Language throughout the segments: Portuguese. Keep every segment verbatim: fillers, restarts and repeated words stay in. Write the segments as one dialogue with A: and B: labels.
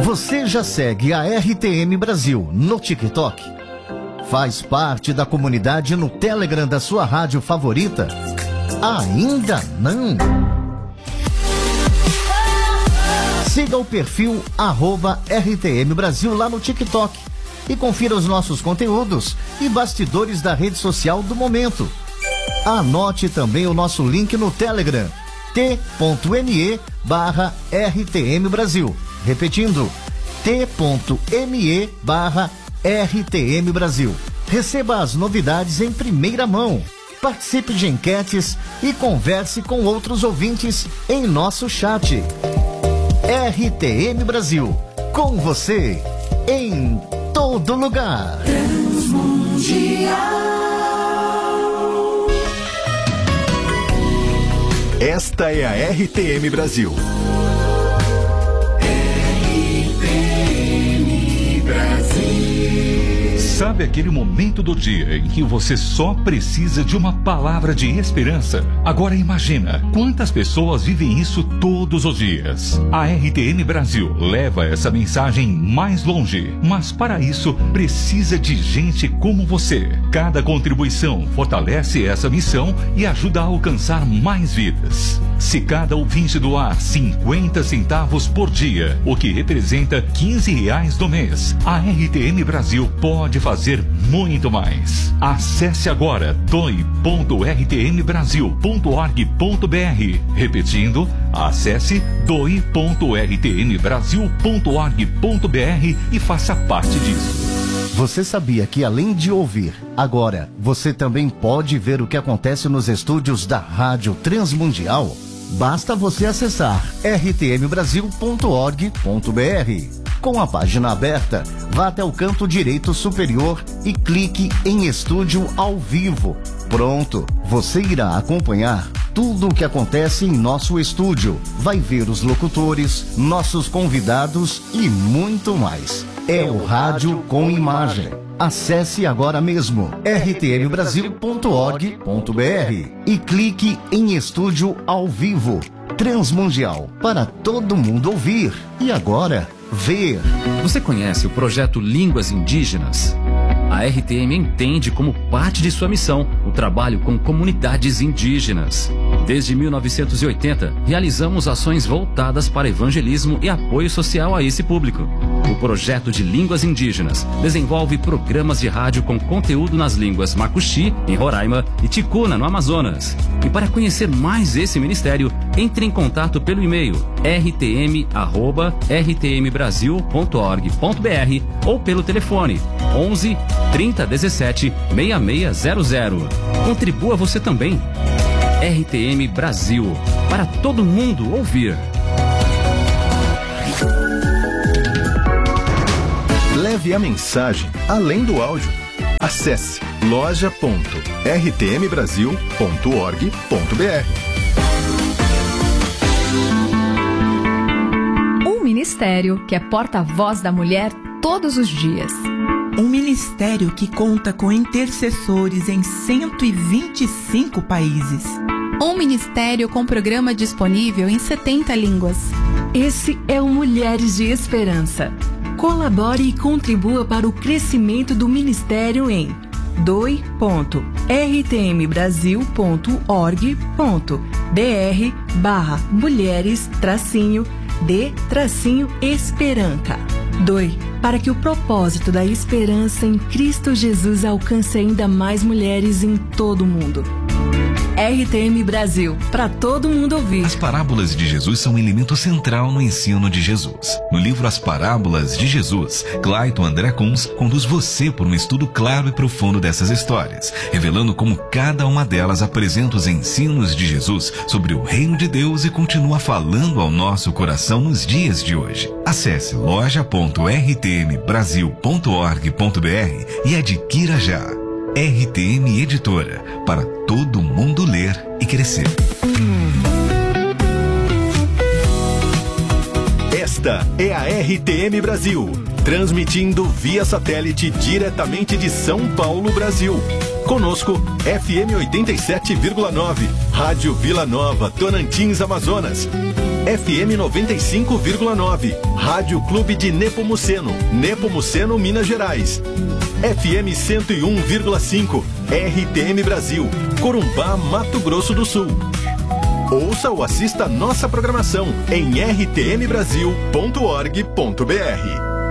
A: Você já segue a R T M Brasil no TikTok? Faz parte da comunidade no Telegram da sua rádio favorita? Ainda não? Siga o perfil arroba R T M Brasil lá no TikTok e confira os nossos conteúdos e bastidores da rede social do momento. Anote também o nosso link no Telegram, t.me barra RTM Brasil. Repetindo, t.me barra RTM Brasil. Receba as novidades em primeira mão. Participe de enquetes e converse com outros ouvintes em nosso chat. R T M Brasil, com você, em todo lugar.
B: Transmundial. Esta é a R T M Brasil.
C: Sabe aquele momento do dia em que você só precisa de uma palavra de esperança? Agora imagina quantas pessoas vivem isso todos os dias. A R T M Brasil leva essa mensagem mais longe, mas para isso precisa de gente como você. Cada contribuição fortalece essa missão e ajuda a alcançar mais vidas. Se cada ouvinte doar cinquenta centavos por dia, o que representa quinze reais do mês, a R T M Brasil pode fazer muito mais. Acesse agora doe ponto r t m brasil ponto org ponto b r. Repetindo, acesse doe ponto r t m brasil ponto org ponto b r e faça parte disso.
A: Você sabia que além de ouvir, agora você também pode ver o que acontece nos estúdios da Rádio Transmundial? Basta você acessar r t m brasil ponto org ponto b r. Com a página aberta, vá até o canto direito superior e clique em Estúdio ao Vivo. Pronto, você irá acompanhar tudo o que acontece em nosso estúdio. Vai ver os locutores, nossos convidados e muito mais. É o rádio com imagem. Acesse agora mesmo r t m brasil ponto org ponto b r e clique em Estúdio ao Vivo. Transmundial, para todo mundo ouvir. E agora, ver.
D: Você conhece o projeto Línguas Indígenas? A R T M entende como parte de sua missão o trabalho com comunidades indígenas. Desde mil novecentos e oitenta, realizamos ações voltadas para evangelismo e apoio social a esse público. O projeto de Línguas Indígenas desenvolve programas de rádio com conteúdo nas línguas Macuxi, em Roraima, e Ticuna, no Amazonas. E para conhecer mais esse ministério, entre em contato pelo e-mail r t m arroba r t m brasil ponto org ponto b r ou pelo telefone onze, trinta, dezessete, sessenta e seis zero zero. Contribua você também. R T M Brasil, para todo mundo ouvir.
B: Leve a mensagem além do áudio. Acesse loja ponto r t m brasil ponto org ponto b r.
E: Um ministério que é porta-voz da mulher todos os dias.
F: Um ministério que conta com intercessores em cento e vinte e cinco países.
G: Um ministério com programa disponível em setenta línguas.
H: Esse é o Mulheres de Esperança. Colabore e contribua para o crescimento do ministério em doe ponto r t m brasil ponto org ponto b r barra mulheres tracinho de tracinho esperança. Doe para que o propósito da esperança em Cristo Jesus alcance ainda mais mulheres em todo o mundo. R T M Brasil, para todo mundo ouvir.
I: As parábolas de Jesus são um elemento central no ensino de Jesus. No livro As Parábolas de Jesus, Clayton André Kunz conduz você por um estudo claro e profundo dessas histórias, revelando como cada uma delas apresenta os ensinos de Jesus sobre o reino de Deus e continua falando ao nosso coração nos dias de hoje. Acesse loja ponto r t m brasil ponto org ponto b r e adquira já. R T M Editora, para todo mundo ler e crescer.
B: Esta é a R T M Brasil, transmitindo via satélite diretamente de São Paulo, Brasil. Conosco, F M oitenta e sete vírgula nove, Rádio Vila Nova, Tocantins, Amazonas. F M noventa e cinco vírgula nove, Rádio Clube de Nepomuceno, Nepomuceno, Minas Gerais. F M cento e um vírgula cinco, R T M Brasil, Corumbá, Mato Grosso do Sul. Ouça ou assista nossa programação em r t m brasil ponto org ponto b r.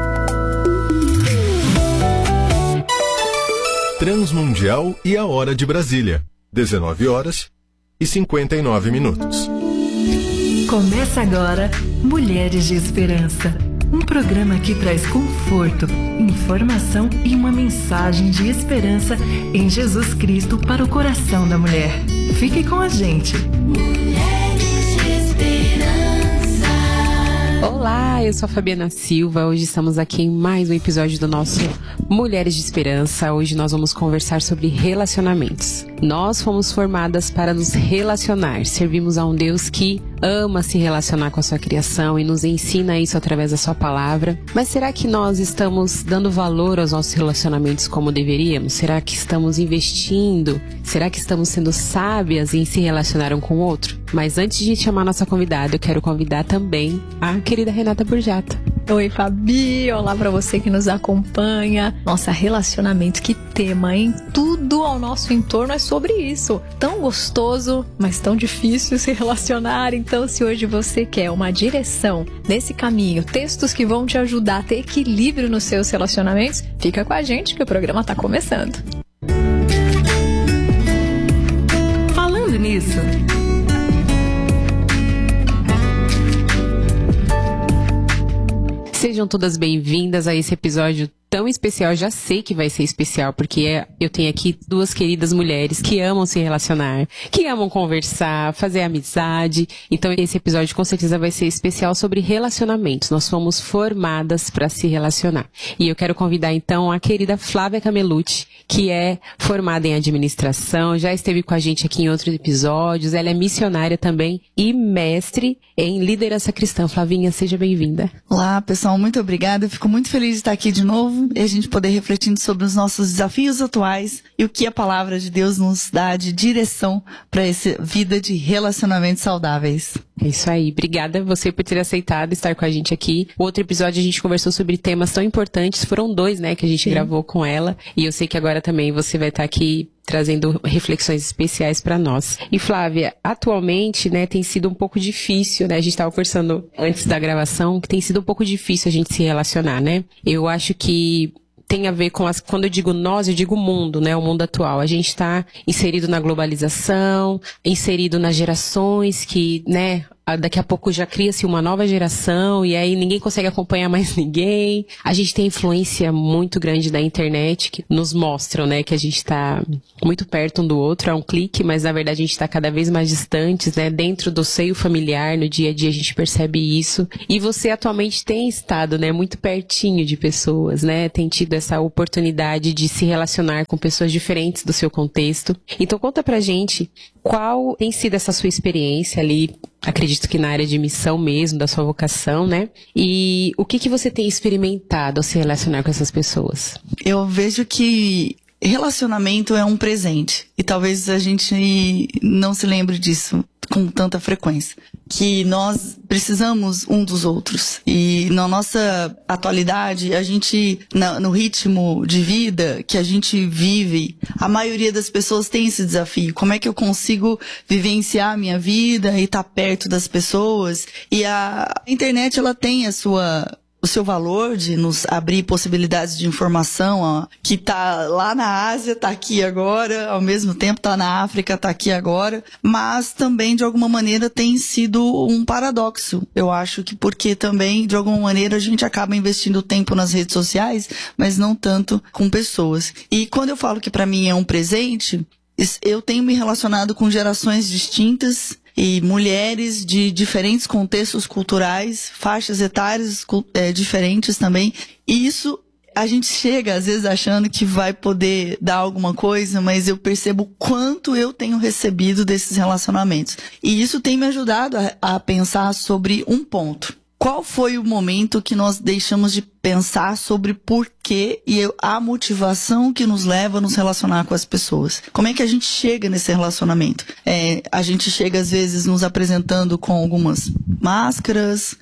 B: Transmundial e a Hora de Brasília, dezenove horas e cinquenta e nove minutos.
H: Começa agora Mulheres de Esperança, um programa que traz conforto, informação e uma mensagem de esperança em Jesus Cristo para o coração da mulher. Fique com a gente.
J: Mulheres de Esperança.
K: Olá, eu sou a Fabiana Silva. Hoje estamos aqui em mais um episódio do nosso Mulheres de Esperança. Hoje nós vamos conversar sobre relacionamentos. Nós fomos formadas para nos relacionar. Servimos a um Deus que ama se relacionar com a sua criação e nos ensina isso através da sua palavra. Mas será que nós estamos dando valor aos nossos relacionamentos como deveríamos? Será que estamos investindo? Será que estamos sendo sábias em se relacionar um com o outro? Mas antes de chamar a nossa convidada, eu quero convidar também a querida Renata Burjato.
E: Oi, Fabi. Olá pra você que nos acompanha. Nossa, relacionamento, que tema, hein? Tudo ao nosso entorno é sobre isso. Tão gostoso, mas tão difícil se relacionar. Então, se hoje você quer uma direção nesse caminho, textos que vão te ajudar a ter equilíbrio nos seus relacionamentos, fica com a gente que o programa tá começando.
H: Falando nisso,
K: sejam todas bem-vindas a esse episódio tão especial. Eu já sei que vai ser especial, porque eu tenho aqui duas queridas mulheres que amam se relacionar, que amam conversar, fazer amizade. Então esse episódio com certeza vai ser especial sobre relacionamentos. Nós fomos formadas para se relacionar. E eu quero convidar então a querida Flávia Camelucci, que é formada em administração, já esteve com a gente aqui em outros episódios. Ela é missionária também e mestre em liderança cristã. Flavinha, seja bem-vinda.
L: Olá, pessoal, muito obrigada. Eu fico muito feliz de estar aqui de novo e a gente poder refletindo sobre os nossos desafios atuais e o que a palavra de Deus nos dá de direção para essa vida de relacionamentos saudáveis.
K: É isso aí. Obrigada você por ter aceitado estar com a gente aqui. O outro episódio a gente conversou sobre temas tão importantes. Foram dois, né, que a gente Sim. gravou com ela. E eu sei que agora também você vai estar aqui trazendo reflexões especiais para nós. E Flávia, atualmente, né, tem sido um pouco difícil, né, a gente estava conversando antes da gravação, que tem sido um pouco difícil a gente se relacionar, né? Eu acho que tem a ver com as, quando eu digo nós, eu digo mundo, né, o mundo atual. A gente está inserido na globalização, inserido nas gerações que, né, daqui a pouco já cria-se uma nova geração e aí ninguém consegue acompanhar mais ninguém. A gente tem influência muito grande da internet que nos mostram, né, que a gente está muito perto um do outro, é um clique, mas na verdade a gente está cada vez mais distantes, né, dentro do seio familiar, no dia a dia a gente percebe isso. E você atualmente tem estado, né, muito pertinho de pessoas, né, tem tido essa oportunidade de se relacionar com pessoas diferentes do seu contexto. Então conta pra gente qual tem sido essa sua experiência ali, acredito que na área de missão mesmo, da sua vocação, né? E o que que você tem experimentado ao se relacionar com essas pessoas?
L: Eu vejo que relacionamento é um presente. E talvez a gente não se lembre disso com tanta frequência. Que nós precisamos um dos outros. E na nossa atualidade, a gente, na, no ritmo de vida que a gente vive, a maioria das pessoas tem esse desafio. Como é que eu consigo vivenciar a minha vida e estar perto das pessoas? E a internet, ela tem a sua... o seu valor de nos abrir possibilidades de informação, ó, que tá lá na Ásia, tá aqui agora, ao mesmo tempo tá na África, tá aqui agora, mas também de alguma maneira tem sido um paradoxo. Eu acho que porque também de alguma maneira a gente acaba investindo tempo nas redes sociais, mas não tanto com pessoas. E quando eu falo que para mim é um presente, eu tenho me relacionado com gerações distintas e mulheres de diferentes contextos culturais, faixas etárias é, diferentes também. E isso a gente chega às vezes achando que vai poder dar alguma coisa, mas eu percebo o quanto eu tenho recebido desses relacionamentos. E isso tem me ajudado a, a pensar sobre um ponto. Qual foi o momento que nós deixamos de pensar sobre por que e a motivação que nos leva a nos relacionar com as pessoas? Como é que a gente chega nesse relacionamento? É, a gente chega, às vezes, nos apresentando com algumas máscaras,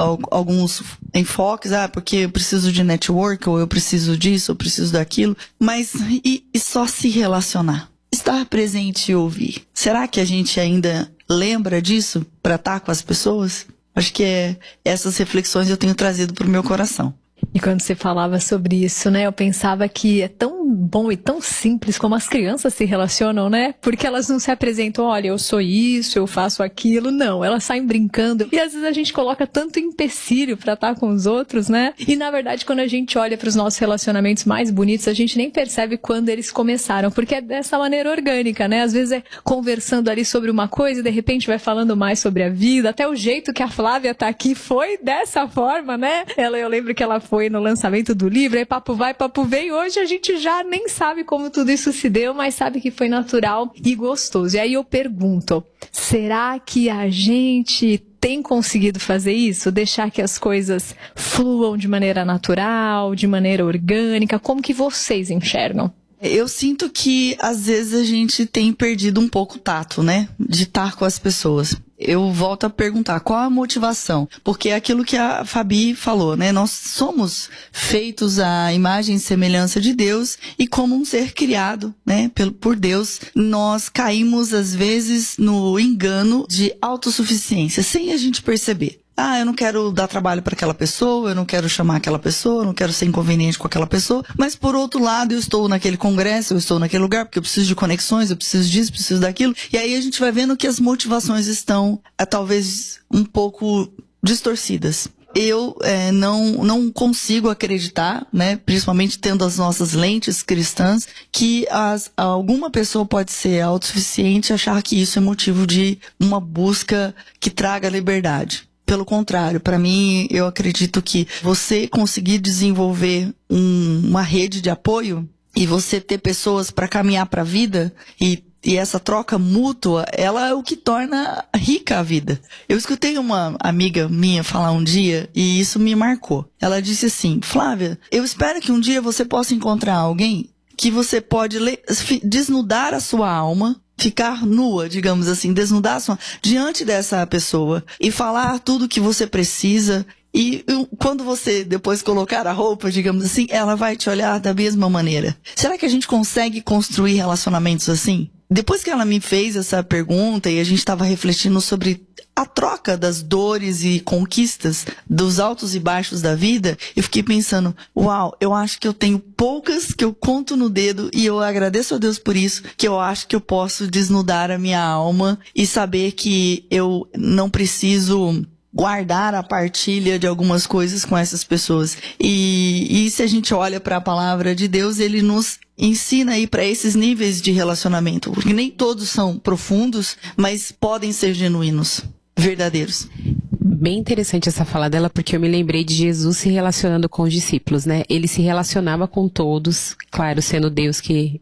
L: alguns enfoques, ah, porque eu preciso de network, ou eu preciso disso, eu preciso daquilo, mas e, e só se relacionar? Estar presente e ouvir. Será que a gente ainda lembra disso para estar com as pessoas? Acho que é, essas reflexões eu tenho trazido para o meu coração.
E: E quando você falava sobre isso, né, eu pensava que é tão bom e tão simples como as crianças se relacionam, né? Porque elas não se apresentam, olha, eu sou isso, eu faço aquilo. Não, elas saem brincando. E às vezes a gente coloca tanto empecilho pra estar com os outros, né? E na verdade, quando a gente olha pros nossos relacionamentos mais bonitos, a gente nem percebe quando eles começaram. Porque é dessa maneira orgânica, né? Às vezes é conversando ali sobre uma coisa e de repente vai falando mais sobre a vida. Até o jeito que a Flávia tá aqui foi dessa forma, né? Ela, eu lembro que ela foi no lançamento do livro, aí papo vai, papo vem, e hoje a gente já nem sabe como tudo isso se deu, mas sabe que foi natural e gostoso. E aí eu pergunto, será que a gente tem conseguido fazer isso? Deixar que as coisas fluam de maneira natural, de maneira orgânica? Como que vocês enxergam?
L: Eu sinto que, às vezes, a gente tem perdido um pouco o tato, né? De estar com as pessoas. Eu volto a perguntar, qual a motivação? Porque é aquilo que a Fabi falou, né? Nós somos feitos à imagem e semelhança de Deus e como um ser criado, né? Por Deus, nós caímos, às vezes, no engano de autossuficiência, sem a gente perceber. Ah, eu não quero dar trabalho para aquela pessoa, eu não quero chamar aquela pessoa, eu não quero ser inconveniente com aquela pessoa, mas por outro lado eu estou naquele congresso, eu estou naquele lugar porque eu preciso de conexões, eu preciso disso, preciso daquilo, e aí a gente vai vendo que as motivações estão é, talvez um pouco distorcidas. Eu é, não, não consigo acreditar, né, principalmente tendo as nossas lentes cristãs, que as, alguma pessoa pode ser autossuficiente e achar que isso é motivo de uma busca que traga liberdade. Pelo contrário, para mim, eu acredito que você conseguir desenvolver um, uma rede de apoio e você ter pessoas para caminhar para a vida e, e essa troca mútua, ela é o que torna rica a vida. Eu escutei uma amiga minha falar um dia e isso me marcou. Ela disse assim, Flávia, eu espero que um dia você possa encontrar alguém que você pode desnudar a sua alma, ficar nua, digamos assim, desnudar sua, diante dessa pessoa e falar tudo que você precisa. E quando você depois colocar a roupa, digamos assim, ela vai te olhar da mesma maneira. Será que a gente consegue construir relacionamentos assim? Depois que ela me fez essa pergunta e a gente estava refletindo sobre a troca das dores e conquistas, dos altos e baixos da vida, eu fiquei pensando, uau, eu acho que eu tenho poucas que eu conto no dedo e eu agradeço a Deus por isso, que eu acho que eu posso desnudar a minha alma e saber que eu não preciso guardar a partilha de algumas coisas com essas pessoas. E, e se a gente olha para a palavra de Deus, ele nos ensina aí para esses níveis de relacionamento, porque nem todos são profundos, mas podem ser genuínos, verdadeiros.
K: Bem interessante essa fala dela, porque eu me lembrei de Jesus se relacionando com os discípulos, né? Ele se relacionava com todos, claro, sendo Deus que